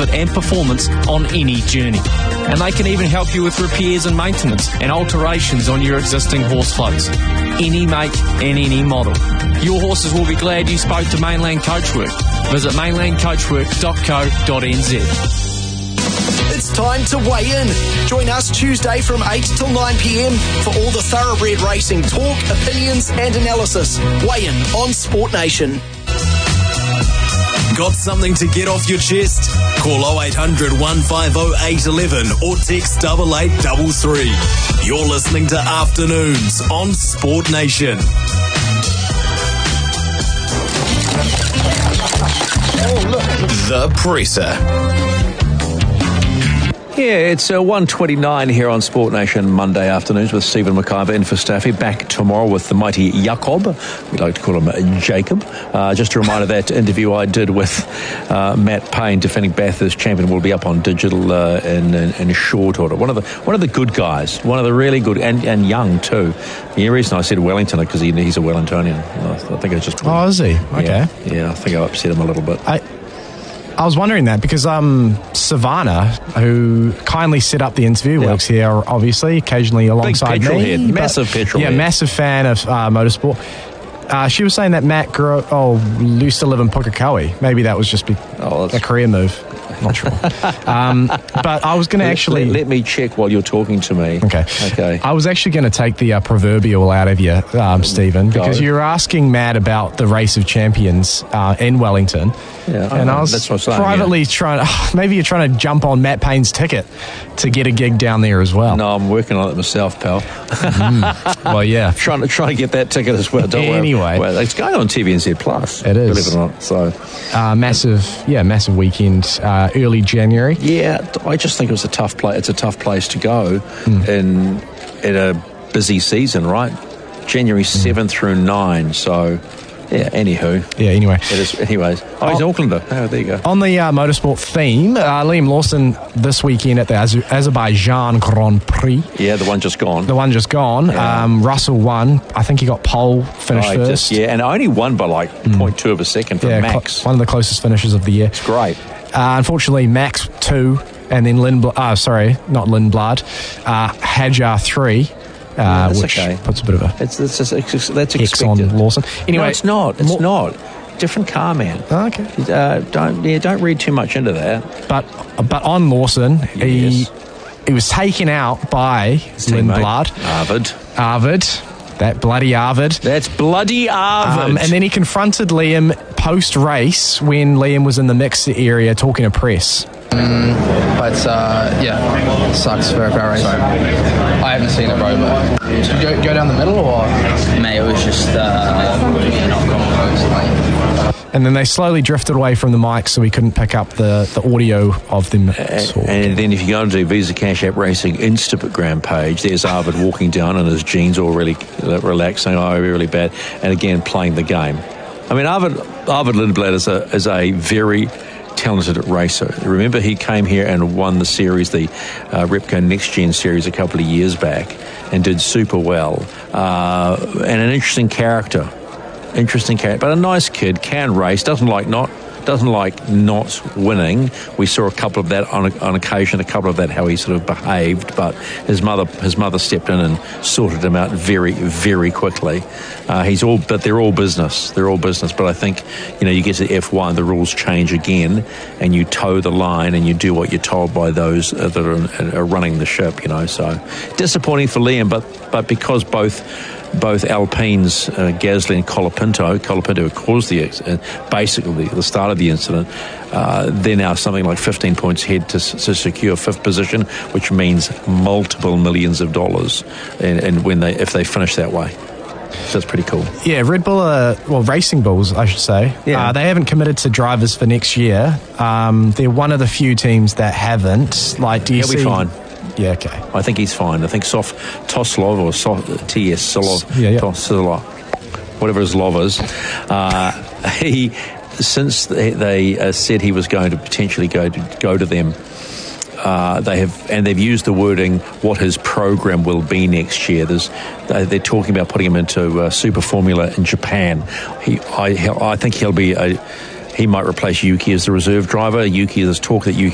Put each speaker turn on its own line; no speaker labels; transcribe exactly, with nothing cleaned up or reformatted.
comfort and performance on any journey. And they can even help you with repairs and maintenance and alterations on your existing horse floats. Any make and any model. Your horses will be glad you spoke to Mainland Coachwork. Visit mainland coachwork dot co dot n z.
It's time to weigh in. Join us Tuesday from eight till nine p.m. for all the thoroughbred racing talk, opinions and analysis. Weigh in on Sport Nation.
Got something to get off your chest? Call oh eight hundred, one five oh, eight one one or text double eight double three. You're listening to Afternoons on Sport Nation. The Presser.
Yeah, it's uh, one twenty-nine here on Sport Nation Monday afternoons with Stephen McIver in for Staffy. Back tomorrow with the mighty Jacob. We like to call him Jacob. Uh, just a reminder, that interview I did with uh, Matt Payne, defending Bathurst champion, will be up on digital uh, in, in, in short order. One of the one of the good guys, one of the really good, and, and young too. The reason I said Wellington because he, he's a Wellingtonian. I think I just...
Oh, is he? Okay.
Yeah, yeah, I think I upset him a little bit.
I... I was wondering that because um, Savannah, who kindly set up the interview, yep. works here obviously, occasionally alongside
Big petrol
me.
Head. Massive petrol
Yeah,
head.
massive fan of uh, motorsport. Uh, she was saying that Matt grew, oh, used to live in Pukekohe. Maybe that was just be
oh,
a career move. Not sure. um, but I was going to actually...
Let, let me check while you're talking to me.
Okay.
Okay.
I was actually going to take the uh, proverbial out of you, um, Stephen, because you were asking Matt about the Race of Champions uh, in Wellington.
Yeah,
and
I,
I was
that's what I'm saying,
privately
yeah.
trying... Oh, maybe you're trying to jump on Matt Payne's ticket to get a gig down there as well.
No, I'm working on it myself, pal.
mm. Well, yeah.
trying to try to get that ticket as well. Don't
anyway.
Worry. Well, it's going on T V N Z Plus.
It is.
Believe it or not. So,
uh, massive, yeah, massive weekend, uh, early January.
Yeah, I just think it was a tough place. It's a tough place to go mm. in in a busy season, right? January seventh mm. through nine. So, yeah. Anywho.
Yeah. Anyway.
It is. Anyways. Oh, he's an Aucklander. Oh, there you go.
On the uh, motorsport theme, uh, Liam Lawson this weekend at the Az- Azerbaijan Grand Prix.
Yeah, the one just gone.
The one just gone. Yeah. Um, Russell won. I think he got pole, finished
right,
first.
Just, yeah, and only won by like mm. zero point two of a second from
yeah,
Max.
Cl- one of the closest finishes of the year.
It's great.
Uh, unfortunately, Max two, and then Lindblad. Uh, sorry, not Lindblad. Uh, Hadjar three. Uh,
yeah, that's
which
okay.
puts a bit of a
it's, it's, it's, it's, that's
X
expected.
on Lawson. Anyway,
no, it's not. It's
more,
not. Different car, man.
Oh, okay.
Uh, don't yeah, don't read too much into that.
But but on Lawson,
yes.
he he was taken out by Lindblad.
Arvid.
Arvid. That bloody Arvid.
That's bloody Arvid.
Um, and then he confronted Liam post-race when Liam was in the mixed area talking to press.
Um, but uh, yeah, it sucks for a car race. I haven't seen it, bro. But did you go, go down the middle, or
mate? It was just uh, not going close, mate.
And then they slowly drifted away from the mic, so we couldn't pick up the, the audio of them.
And, and then if you go onto the Visa Cash App Racing Instagram page, there's Arvid walking down in his jeans, all really relaxed, saying, "Oh, really bad," and again playing the game. I mean, Arvid Arvid Lindblad is a is a very talented racer. Remember, he came here and won the series, the uh, Repco Next Gen series, a couple of years back, and did super well. Uh, and an interesting character, interesting character, but a nice kid. Can race, doesn't like not. Doesn't like not winning. We saw a couple of that on, on occasion, a couple of that how he sort of behaved, but his mother his mother stepped in and sorted him out very, very quickly. Uh, he's all, but they're all business. They're all business. But I think, you know, you get to F one, the rules change again, and you toe the line and you do what you're told by those that are, are running the ship. You know, so disappointing for Liam, but but because both. Both Alpines, uh, Gasly and Colapinto, Colapinto who caused the uh, basically the start of the incident, uh, they're now something like fifteen points ahead to, to secure fifth position, which means multiple millions of dollars, and, and when they if they finish that way. So that's pretty cool.
Yeah, Red Bull, are, well, Racing Bulls, I should say. Yeah. Uh, they haven't committed to drivers for next year. Um, they're one of the few teams that haven't. Like, do you
He'll
see?
be fine.
Yeah, okay.
I think he's fine. I think Sof Toslov or Sof, T S Solov,
yeah, yeah.
Toslov, whatever his lov is, uh, he since they, they uh, said he was going to potentially go to go to them. Uh, they have, and they've used the wording what his program will be next year. There's, they're talking about putting him into uh, Super Formula in Japan. He, I, I think he'll be a. He might replace Yuki as the reserve driver. Yuki, there's talk that Yuki